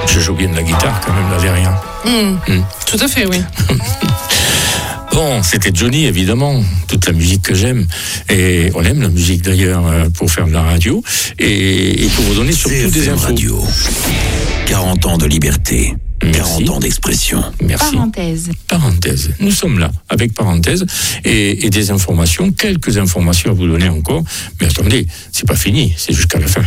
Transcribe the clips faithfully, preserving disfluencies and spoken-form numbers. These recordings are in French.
Je joue bien de la guitare quand même là derrière. Mmh. Mmh. Tout à fait, oui. Bon, c'était Johnny, évidemment, toute la musique que j'aime. Et on aime la musique d'ailleurs pour faire de la radio et, et pour vous donner surtout des infos. Radio. quarante ans de liberté. Merci. quarante ans d'expression. Merci. Parenthèse. Parenthèse. Nous sommes là, avec parenthèse et, et des informations, quelques informations à vous donner encore. Mais attendez, c'est pas fini, c'est jusqu'à la fin.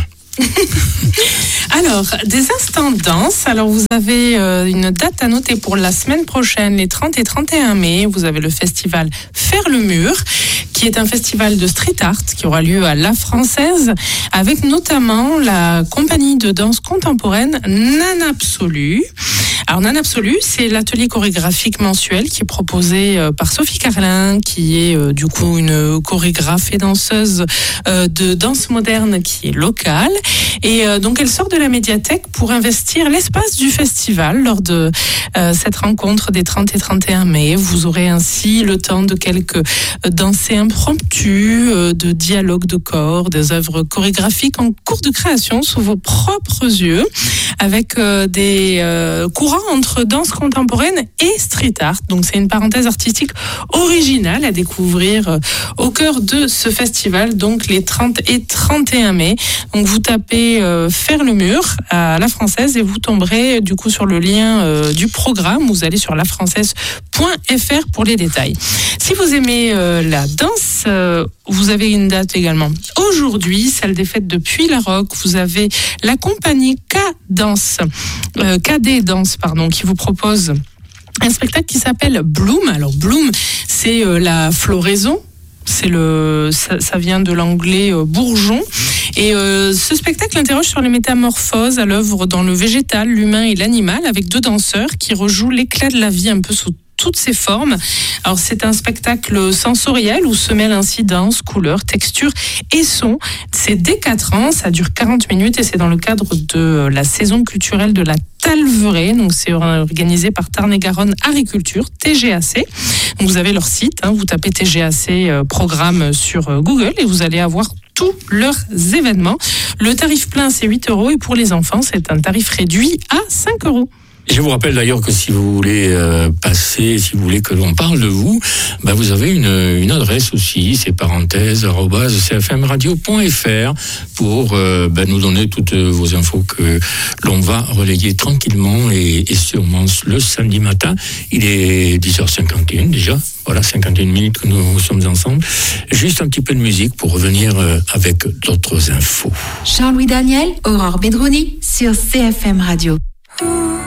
Alors, des instants danse. Alors, vous avez euh, une date à noter pour la semaine prochaine, les trente et trente et un mai. Vous avez le festival Faire le Mur, qui est un festival de street art qui aura lieu à La Française, avec notamment la compagnie de danse contemporaine Nan Absolu. Alors, Nan Absolu, c'est l'atelier chorégraphique mensuel qui est proposé euh, par Sophie Carlin, qui est euh, du coup une chorégraphe et danseuse euh, de danse moderne qui est locale. Et euh, donc, elle sort de la médiathèque pour investir l'espace du festival lors de euh, cette rencontre des trente et trente et un mai. Vous aurez ainsi le temps de quelques euh, dansées impromptues, euh, de dialogues de corps, des œuvres chorégraphiques en cours de création sous vos propres yeux, avec euh, des euh, courants entre danse contemporaine et street art. Donc, c'est une parenthèse artistique originale à découvrir euh, au cœur de ce festival, donc les trente et trente et un mai. Donc, vous tapez euh, Faire le Mur à La Française et vous tomberez du coup sur le lien euh, du programme. Vous allez sur la française point f r pour les détails. Si vous aimez euh, la danse, euh, vous avez une date également. Aujourd'hui, celle des fêtes de Puy-la-Roque, vous avez la compagnie K Danse, euh, K D Danse, pardon, qui vous propose un spectacle qui s'appelle Bloom. Alors Bloom, c'est euh, la floraison. C'est le, ça, ça vient de l'anglais euh, bourgeon. Et euh, ce spectacle interroge sur les métamorphoses à l'œuvre dans le végétal, l'humain et l'animal, avec deux danseurs qui rejouent l'éclat de la vie un peu sous toutes ses formes. Alors c'est un spectacle sensoriel où se mêlent ainsi danse, couleurs, textures et sons. C'est dès quatre ans, ça dure quarante minutes et c'est dans le cadre de la saison culturelle de la Talveraie. Donc c'est organisé par Tarn-et-Garonne Agriculture, T G A C. Donc vous avez leur site, hein, vous tapez T G A C euh, programme sur euh, Google et vous allez avoir tous leurs événements. Le tarif plein c'est huit euros et pour les enfants c'est un tarif réduit à cinq euros. Je vous rappelle d'ailleurs que si vous voulez euh, passer, si vous voulez que l'on parle de vous, bah vous avez une, une adresse aussi, c'est parenthèse arobase c f m radio point f r pour euh, bah, nous donner toutes vos infos que l'on va relayer tranquillement et, et sûrement le samedi matin. Il est dix heures cinquante et une déjà. Voilà, cinquante et une minutes que nous sommes ensemble. Juste un petit peu de musique pour revenir euh, avec d'autres infos. Jean-Louis Daniel, Aurore Bedroni sur C F M Radio.